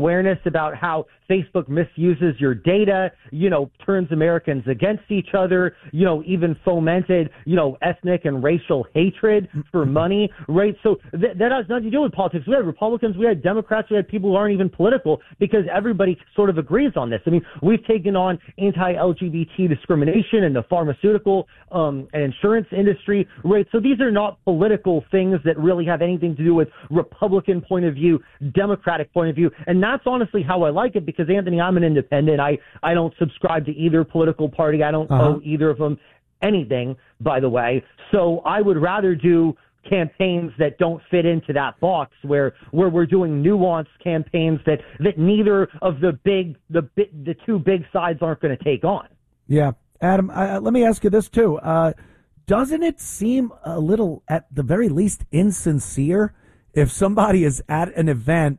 awareness about how Facebook misuses your data, turns Americans against each other, even fomented, ethnic and racial hatred for money, right? So that has nothing to do with politics. We had Republicans, we had Democrats, we had people who aren't even political because everybody sort of agrees on this. I mean, we've taken on anti-LGBT discrimination in the pharmaceutical and insurance industry, right? So these are not political things that really have anything to do with Republican point of view, Democratic point of view. And that's honestly how I like it because, Anthony, I'm an independent. I don't subscribe to either political party. I don't owe either of them anything, by the way. So I would rather do campaigns that don't fit into that box where we're doing nuanced campaigns that neither of the two big sides aren't going to take on. Yeah. Adam, let me ask you this too. Doesn't it seem a little, at the very least, insincere if somebody is at an event,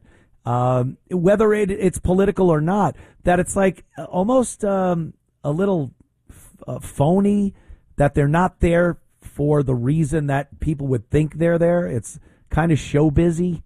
whether it's political or not, that it's like almost a little phony that they're not there for the reason that people would think they're there? It's kind of show busy.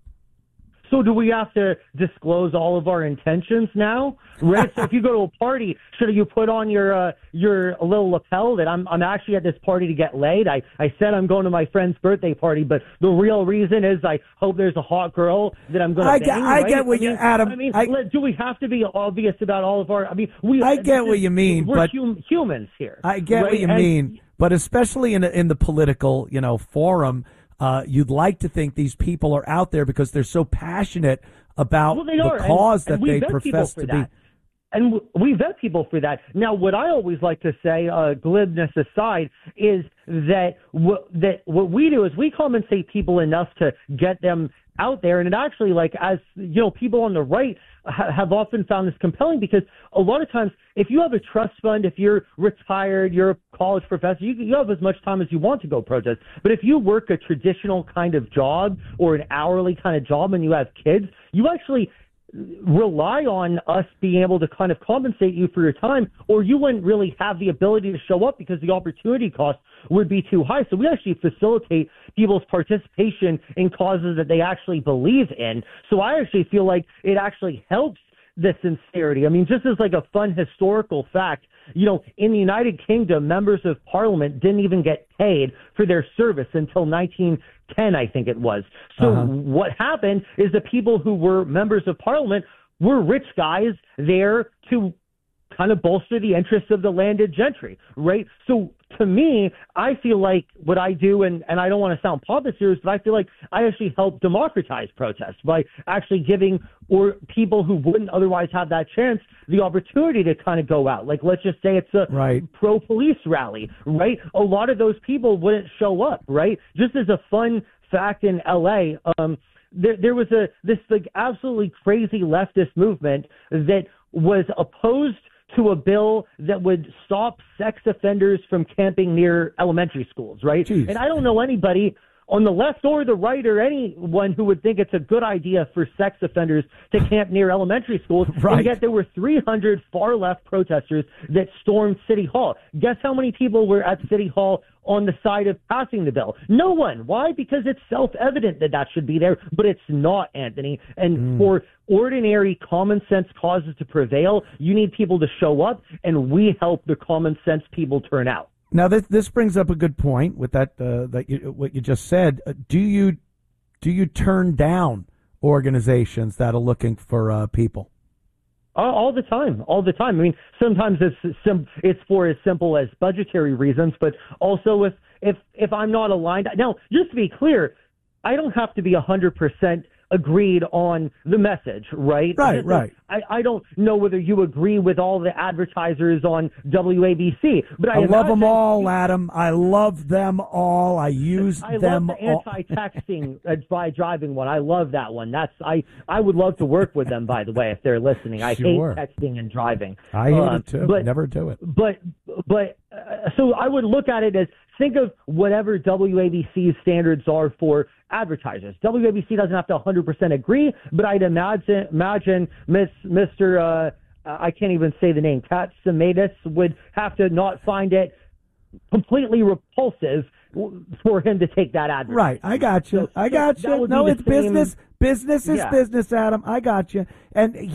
So do we have to disclose all of our intentions now? Right? So if you go to a party, should you put on your little lapel that I'm actually at this party to get laid? I said I'm going to my friend's birthday party, but the real reason is I hope there's a hot girl that I'm going to bang, right? I get what you, Adam. I mean, do we have to be obvious about all of our? I mean, I get what you mean, we're but humans here. I get right? what you mean, but especially in the political, forum. You'd like to think these people are out there because they're so passionate about the cause that they profess to be. And we vet people for that. Now, what I always like to say, glibness aside, is that what we do is we compensate people enough to get them out there. And it actually, as people on the right have often found this compelling because a lot of times if you have a trust fund, if you're retired, you're a college professor, you have as much time as you want to go protest. But if you work a traditional kind of job or an hourly kind of job and you have kids, you actually rely on us being able to kind of compensate you for your time, or you wouldn't really have the ability to show up because the opportunity cost would be too high. So we actually facilitate people's participation in causes that they actually believe in. So I actually feel like it actually helps the sincerity. I mean, just as like a fun historical fact, in the United Kingdom, members of parliament didn't even get paid for their service until 1910, I think it was. So what happened is the people who were members of parliament were rich guys there to kind of bolster the interests of the landed gentry, right? So to me, I feel like what I do, and I don't want to sound pompous here, but I feel like I actually help democratize protests by actually giving people who wouldn't otherwise have that chance the opportunity to kind of go out. Like, let's just say it's a pro-police rally, right? A lot of those people wouldn't show up, right? Just as a fun fact in L.A., there was this absolutely crazy leftist movement that was opposed to a bill that would stop sex offenders from camping near elementary schools, right? Jeez. And I don't know anybody on the left or the right or anyone who would think it's a good idea for sex offenders to camp near elementary schools. Right. And yet there were 300 far-left protesters that stormed City Hall. Guess how many people were at City Hall on the side of passing the bill? No one. Why? Because it's self-evident that should be there, but it's not, Anthony. And for ordinary common sense causes to prevail, you need people to show up, and we help the common sense people turn out. Now, this brings up a good point with that what you just said. Do you turn down organizations that are looking for people? All the time. I mean, sometimes it's for as simple as budgetary reasons, but also if I'm not aligned. Now, just to be clear, I don't have to be 100% agreed on the message, right? Right. I don't know whether you agree with all the advertisers on WABC, but I love them all, Adam. I love them all. I use them all. I love the anti-texting by driving one. I love that one. I would love to work with them, by the way, if they're listening. I hate texting and driving. I hate it too. Never do it. But so I would look at it as, think of whatever WABC's standards are for advertisers. WABC doesn't have to 100% agree, but I'd imagine Mr. I can't even say the name, Katzimadis would have to not find it completely repulsive for him to take that advertising. Right, I got you. I got you. No, it's business. Business is business, Adam. I got you. And